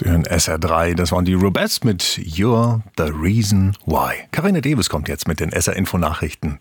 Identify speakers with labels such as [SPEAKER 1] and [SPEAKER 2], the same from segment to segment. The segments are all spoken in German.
[SPEAKER 1] Sie hören SR3, das waren die Rubettes mit You're the Reason Why. Karina Davis kommt jetzt mit den SR-Info-Nachrichten.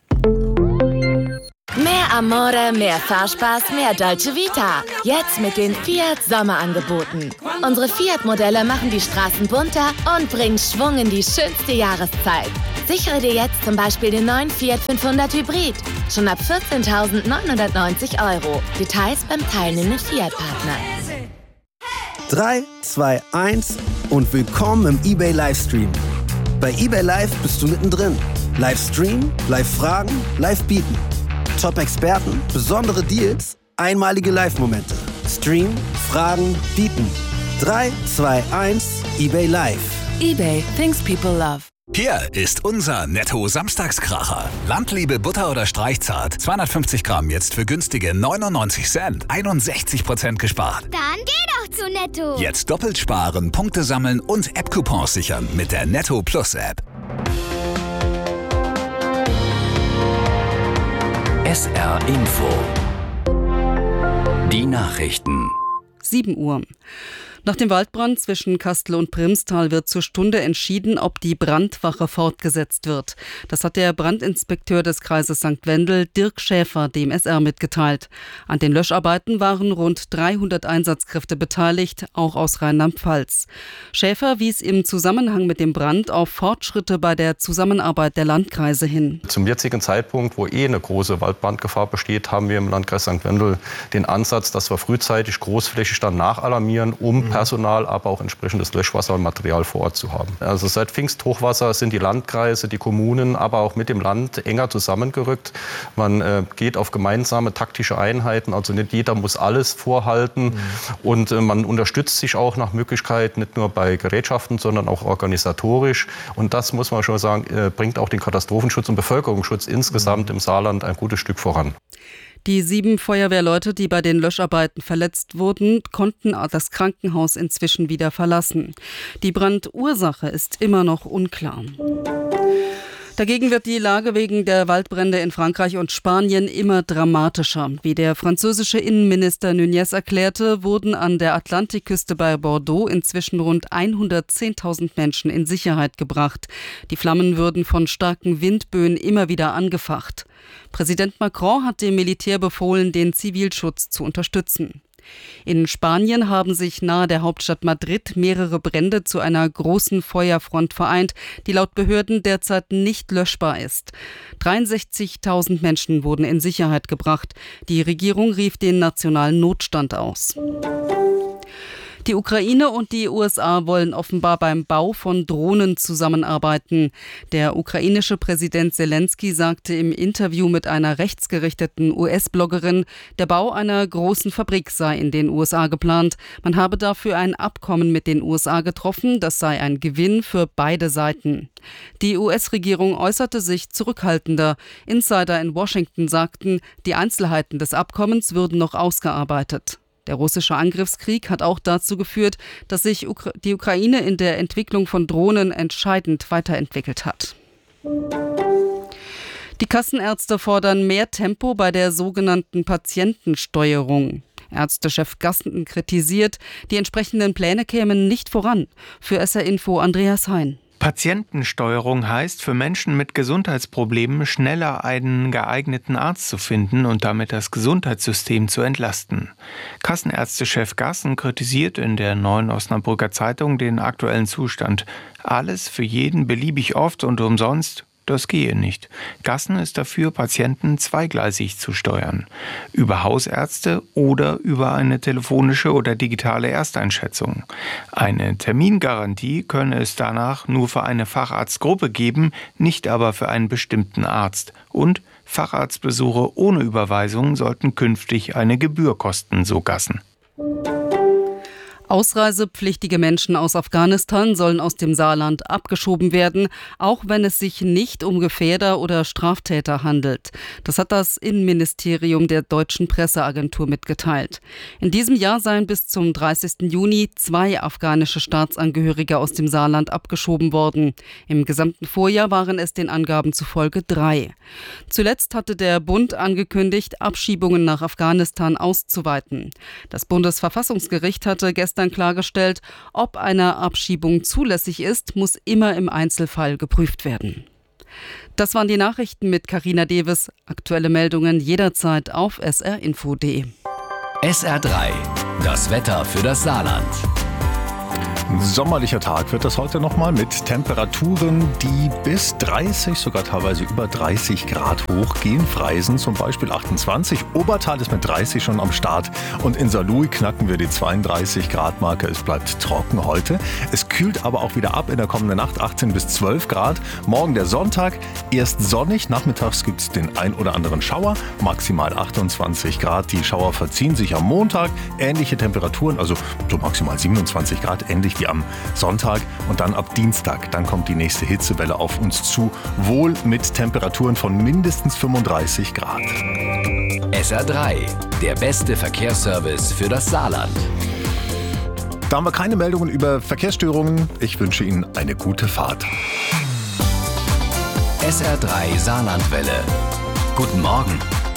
[SPEAKER 2] Mehr Amore, mehr Fahrspaß, mehr Dolce Vita. Jetzt mit den Fiat Sommerangeboten. Unsere Fiat-Modelle machen die Straßen bunter und bringen Schwung in die schönste Jahreszeit. Sichere dir jetzt zum Beispiel den neuen Fiat 500 Hybrid. Schon ab 14.990 €. Details beim teilnehmenden Fiat-Partner.
[SPEAKER 3] 3, 2, 1 und willkommen im eBay Livestream. Bei eBay Live bist du mittendrin. Livestream, Live-Fragen, Live-Bieten. Top-Experten, besondere Deals, einmalige Live-Momente. Stream, Fragen, Bieten. 3, 2, 1, eBay Live.
[SPEAKER 2] eBay, things people love.
[SPEAKER 4] Hier ist unser Netto-Samstagskracher. Landliebe Butter oder Streichzart. 250 Gramm jetzt für günstige 99 Cent. 61% gespart.
[SPEAKER 5] Dann geh doch zu Netto.
[SPEAKER 4] Jetzt doppelt sparen, Punkte sammeln und App-Coupons sichern mit der Netto Plus App. SR Info. Die Nachrichten.
[SPEAKER 6] 7 Uhr. Nach dem Waldbrand zwischen Kastel und Primstal wird zur Stunde entschieden, ob die Brandwache fortgesetzt wird. Das hat der Brandinspekteur des Kreises St. Wendel, Dirk Schäfer, dem SR mitgeteilt. An den Löscharbeiten waren rund 300 Einsatzkräfte beteiligt, auch aus Rheinland-Pfalz. Schäfer wies im Zusammenhang mit dem Brand auf Fortschritte bei der Zusammenarbeit der Landkreise hin.
[SPEAKER 7] Zum jetzigen Zeitpunkt, wo eine große Waldbrandgefahr besteht, haben wir im Landkreis St. Wendel den Ansatz, dass wir frühzeitig großflächig dann nachalarmieren, um Personal, aber auch entsprechendes Löschwasser und Material vor Ort zu haben. Also seit Pfingsthochwasser sind die Landkreise, die Kommunen, aber auch mit dem Land enger zusammengerückt. Man geht auf gemeinsame taktische Einheiten, also nicht jeder muss alles vorhalten. Und man unterstützt sich auch nach Möglichkeit nicht nur bei Gerätschaften, sondern auch organisatorisch. Und das, muss man schon sagen, bringt auch den Katastrophenschutz und Bevölkerungsschutz insgesamt im Saarland ein gutes Stück voran.
[SPEAKER 6] Die 7 Feuerwehrleute, die bei den Löscharbeiten verletzt wurden, konnten das Krankenhaus inzwischen wieder verlassen. Die Brandursache ist immer noch unklar. Dagegen wird die Lage wegen der Waldbrände in Frankreich und Spanien immer dramatischer. Wie der französische Innenminister Nunez erklärte, wurden an der Atlantikküste bei Bordeaux inzwischen rund 110.000 Menschen in Sicherheit gebracht. Die Flammen würden von starken Windböen immer wieder angefacht. Präsident Macron hat dem Militär befohlen, den Zivilschutz zu unterstützen. In Spanien haben sich nahe der Hauptstadt Madrid mehrere Brände zu einer großen Feuerfront vereint, die laut Behörden derzeit nicht löschbar ist. 63.000 Menschen wurden in Sicherheit gebracht. Die Regierung rief den nationalen Notstand aus. Die Ukraine und die USA wollen offenbar beim Bau von Drohnen zusammenarbeiten. Der ukrainische Präsident Zelensky sagte im Interview mit einer rechtsgerichteten US-Bloggerin, der Bau einer großen Fabrik sei in den USA geplant. Man habe dafür ein Abkommen mit den USA getroffen, das sei ein Gewinn für beide Seiten. Die US-Regierung äußerte sich zurückhaltender. Insider in Washington sagten, die Einzelheiten des Abkommens würden noch ausgearbeitet. Der russische Angriffskrieg hat auch dazu geführt, dass sich die Ukraine in der Entwicklung von Drohnen entscheidend weiterentwickelt hat. Die Kassenärzte fordern mehr Tempo bei der sogenannten Patientensteuerung. Ärztechef Gassen kritisiert, die entsprechenden Pläne kämen nicht voran. Für SR Info Andreas Hein.
[SPEAKER 8] Patientensteuerung heißt, für Menschen mit Gesundheitsproblemen schneller einen geeigneten Arzt zu finden und damit das Gesundheitssystem zu entlasten. Kassenärztechef Gassen kritisiert in der Neuen Osnabrücker Zeitung den aktuellen Zustand. Alles für jeden beliebig oft und umsonst. Das gehe nicht. Gassen ist dafür, Patienten zweigleisig zu steuern. Über Hausärzte oder über eine telefonische oder digitale Ersteinschätzung. Eine Termingarantie könne es danach nur für eine Facharztgruppe geben, nicht aber für einen bestimmten Arzt. Und Facharztbesuche ohne Überweisung sollten künftig eine Gebühr kosten, so Gassen.
[SPEAKER 6] Ausreisepflichtige Menschen aus Afghanistan sollen aus dem Saarland abgeschoben werden, auch wenn es sich nicht um Gefährder oder Straftäter handelt. Das hat das Innenministerium der deutschen Presseagentur mitgeteilt. In diesem Jahr seien bis zum 30. Juni 2 afghanische Staatsangehörige aus dem Saarland abgeschoben worden. Im gesamten Vorjahr waren es den Angaben zufolge 3. Zuletzt hatte der Bund angekündigt, Abschiebungen nach Afghanistan auszuweiten. Das Bundesverfassungsgericht hatte gestern gestern klargestellt, ob eine Abschiebung zulässig ist, muss immer im Einzelfall geprüft werden. Das waren die Nachrichten mit Carina Deves. Aktuelle Meldungen jederzeit auf srinfo.de.
[SPEAKER 4] SR3, das Wetter für das Saarland.
[SPEAKER 1] Sommerlicher Tag wird das heute nochmal mit Temperaturen, die bis 30, sogar teilweise über 30 Grad hochgehen. Freisen zum Beispiel 28, Obertal ist mit 30 schon am Start und in Saarlouis knacken wir die 32 Grad Marke. Es bleibt trocken heute. Es kühlt aber auch wieder ab in der kommenden Nacht, 18 bis 12 Grad. Morgen der Sonntag, erst sonnig, nachmittags gibt es den ein oder anderen Schauer, maximal 28 Grad. Die Schauer verziehen sich am Montag, ähnliche Temperaturen, also so maximal 27 Grad, ähnlich wie am Sonntag, und dann ab Dienstag, dann kommt die nächste Hitzewelle auf uns zu, wohl mit Temperaturen von mindestens 35 Grad.
[SPEAKER 4] SR3, der beste Verkehrsservice für das Saarland.
[SPEAKER 1] Da haben wir keine Meldungen über Verkehrsstörungen. Ich wünsche Ihnen eine gute Fahrt.
[SPEAKER 4] SR3 Saarlandwelle. Guten Morgen.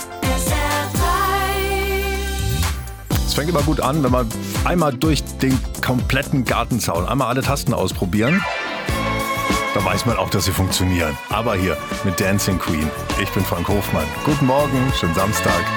[SPEAKER 1] Es fängt immer gut an, wenn wir einmal durch den kompletten Gartenzaun, einmal alle Tasten ausprobieren. Da weiß man auch, dass sie funktionieren. Aber hier mit Dancing Queen. Ich bin Frank Hofmann. Guten Morgen, schönen Samstag.